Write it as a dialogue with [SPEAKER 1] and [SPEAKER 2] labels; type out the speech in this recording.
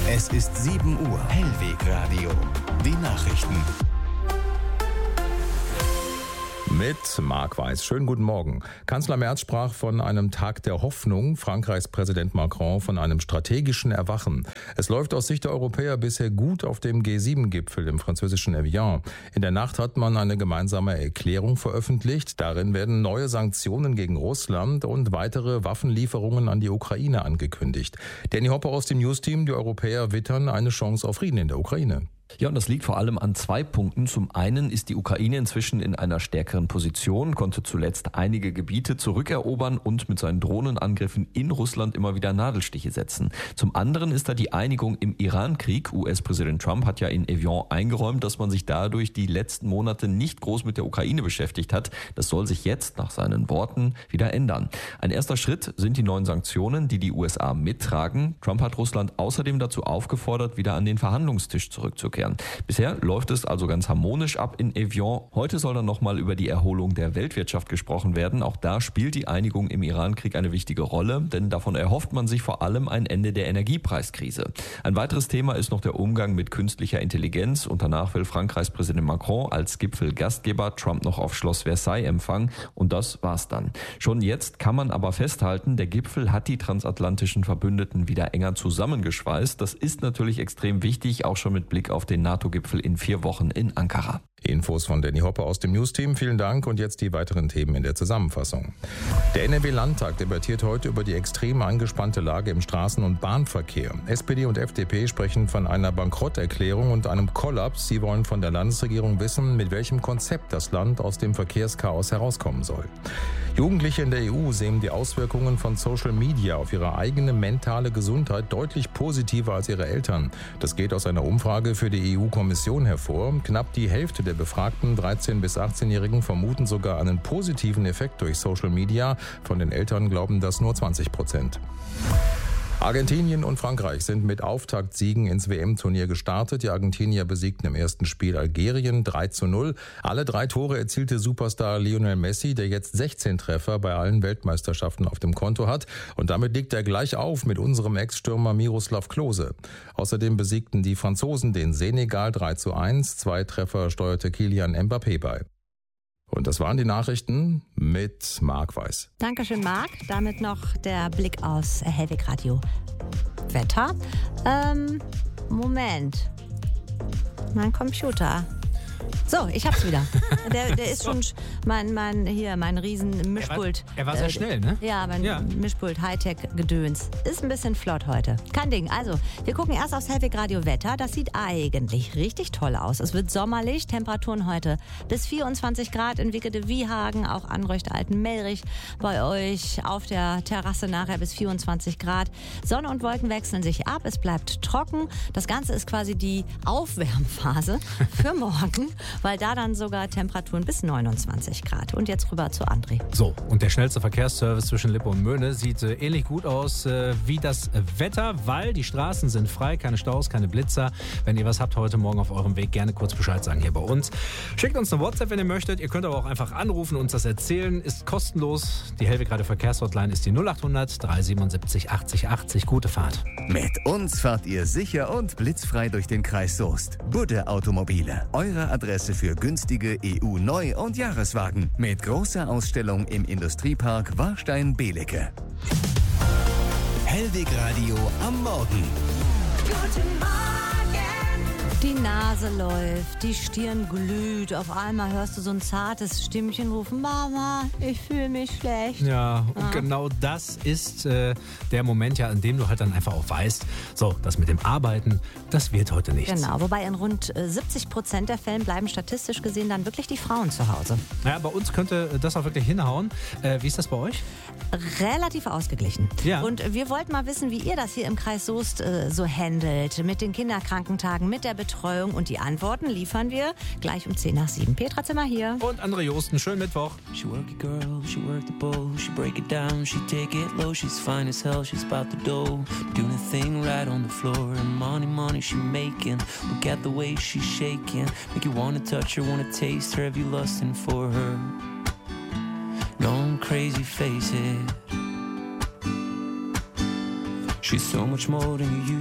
[SPEAKER 1] Es ist 7 Uhr. Hellwegradio. Die Nachrichten.
[SPEAKER 2] Mit Marc Weiß. Schönen guten Morgen. Kanzler Merz sprach von einem Tag der Hoffnung, Frankreichs Präsident Macron von einem strategischen Erwachen. Es läuft aus Sicht der Europäer bisher gut auf dem G7-Gipfel im französischen Evian. In der Nacht hat man eine gemeinsame Erklärung veröffentlicht. Darin werden neue Sanktionen gegen Russland und weitere Waffenlieferungen an die Ukraine angekündigt. Danny Hopper aus dem News-Team, die Europäer wittern eine Chance auf Frieden in der Ukraine.
[SPEAKER 3] Ja, und das liegt vor allem an 2 Punkten. Zum einen ist die Ukraine inzwischen in einer stärkeren Position, konnte zuletzt einige Gebiete zurückerobern und mit seinen Drohnenangriffen in Russland immer wieder Nadelstiche setzen. Zum anderen ist da die Einigung im Iran-Krieg. US-Präsident Trump hat ja in Evian eingeräumt, dass man sich dadurch die letzten Monate nicht groß mit der Ukraine beschäftigt hat. Das soll sich jetzt nach seinen Worten wieder ändern. Ein erster Schritt sind die neuen Sanktionen, die die USA mittragen. Trump hat Russland außerdem dazu aufgefordert, wieder an den Verhandlungstisch zurückzukehren. Bisher läuft es also ganz harmonisch ab in Evian. Heute soll dann nochmal über die Erholung der Weltwirtschaft gesprochen werden. Auch da spielt die Einigung im Iran-Krieg eine wichtige Rolle, denn davon erhofft man sich vor allem ein Ende der Energiepreiskrise. Ein weiteres Thema ist noch der Umgang mit künstlicher Intelligenz und danach will Frankreichs Präsident Macron als Gipfelgastgeber Trump noch auf Schloss Versailles empfangen und das war's dann. Schon jetzt kann man aber festhalten, der Gipfel hat die transatlantischen Verbündeten wieder enger zusammengeschweißt. Das ist natürlich extrem wichtig, auch schon mit Blick auf den NATO-Gipfel in 4 Wochen in Ankara.
[SPEAKER 2] Infos von Danny Hopper aus dem News-Team. Vielen Dank und jetzt die weiteren Themen in der Zusammenfassung. Der NRW-Landtag debattiert heute über die extrem angespannte Lage im Straßen- und Bahnverkehr. SPD und FDP sprechen von einer Bankrotterklärung und einem Kollaps. Sie wollen von der Landesregierung wissen, mit welchem Konzept das Land aus dem Verkehrschaos herauskommen soll. Jugendliche in der EU sehen die Auswirkungen von Social Media auf ihre eigene mentale Gesundheit deutlich positiver als ihre Eltern. Das geht aus einer Umfrage für die EU-Kommission hervor. Knapp die Hälfte der befragten 13- bis 18-Jährigen vermuten sogar einen positiven Effekt durch Social Media. Von den Eltern glauben das nur 20%. Argentinien und Frankreich sind mit Auftaktsiegen ins WM-Turnier gestartet. Die Argentinier besiegten im ersten Spiel Algerien 3:0. Alle 3 Tore erzielte Superstar Lionel Messi, der jetzt 16 Treffer bei allen Weltmeisterschaften auf dem Konto hat. Und damit liegt er gleich auf mit unserem Ex-Stürmer Miroslav Klose. Außerdem besiegten die Franzosen den Senegal 3:1. 2 Treffer steuerte Kylian Mbappé bei. Und das waren die Nachrichten mit Marc Weiß.
[SPEAKER 4] Dankeschön, Marc. Damit noch der Blick aus Hellwegradio. Wetter. Moment. Mein Computer. So, ich hab's wieder. Der ist schon mein riesen Mischpult.
[SPEAKER 5] Er war sehr schnell, ne?
[SPEAKER 4] Ja, mein Mischpult Hightech-Gedöns. Ist ein bisschen flott heute. Kein Ding. Also, wir gucken erst aufs Hellwegradio Wetter. Das sieht eigentlich richtig toll aus. Es wird sommerlich. Temperaturen heute bis 24 Grad in Wickede-Wiehagen, auch Anreuchte Alten-Melrich. Bei euch auf der Terrasse nachher bis 24 Grad. Sonne und Wolken wechseln sich ab. Es bleibt trocken. Das Ganze ist quasi die Aufwärmphase für morgen, weil da dann sogar Temperaturen bis 29 Grad. Und jetzt rüber zu André.
[SPEAKER 5] So, und der schnellste Verkehrsservice zwischen Lippe und Möhne sieht ähnlich gut aus wie das Wetter, weil die Straßen sind frei, keine Staus, keine Blitzer. Wenn ihr was habt heute Morgen auf eurem Weg, gerne kurz Bescheid sagen hier bei uns. Schickt uns eine WhatsApp, wenn ihr möchtet. Ihr könnt aber auch einfach anrufen und uns das erzählen. Ist kostenlos. Die Hellwegradio Verkehrshotline ist die 0800 377 80 80. Gute Fahrt.
[SPEAKER 1] Mit uns fahrt ihr sicher und blitzfrei durch den Kreis Soest. Budde Automobile. Eure Adresse für günstige EU-Neu- und Jahreswagen. Mit großer Ausstellung im Industriepark Warstein-Belecke. Hellwegradio am Morgen.
[SPEAKER 4] Guten Morgen. Die Nase läuft, die Stirn glüht. Auf einmal hörst du so ein zartes Stimmchen rufen: Mama, ich fühle mich schlecht.
[SPEAKER 5] Ja, und genau das ist der Moment, ja, in dem du halt dann einfach auch weißt, so, das mit dem Arbeiten, das wird heute nichts.
[SPEAKER 4] Genau, wobei in rund 70% der Fällen bleiben statistisch gesehen dann wirklich die Frauen zu Hause.
[SPEAKER 5] Ja, bei uns könnte das auch wirklich hinhauen. Wie ist das bei euch?
[SPEAKER 4] Relativ ausgeglichen.
[SPEAKER 5] Ja.
[SPEAKER 4] Und wir wollten mal wissen, wie ihr das hier im Kreis Soest so handelt. Mit den Kinderkrankentagen, mit der Betreuung. Und die Antworten liefern wir gleich um 6:10. Petra Zimmer hier.
[SPEAKER 5] Und André Josten, schönen Mittwoch.
[SPEAKER 6] She work it, girl, she work the bowl, she break it down, she take it low, she's fine as hell, she's about the dough, doing a thing right on the floor, and money she making, look at the way she's shaking, make you wanna touch her, wanna taste her, have you lusting for her, gone crazy, face it, she's so much more than you used